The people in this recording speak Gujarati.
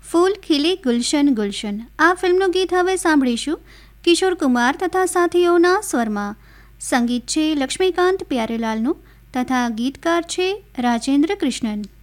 ફૂલ ખીલે ગુલશન ગુલશન આ ફિલ્મનું ગીત હવે સાંભળીશું કિશોર કુમાર તથા સાથીઓના સ્વરમાં. સંગીત છે લક્ષ્મીકાંત પ્યારેલાલનું તથા ગીતકાર છે રાજેન્દ્ર કૃષ્ણન.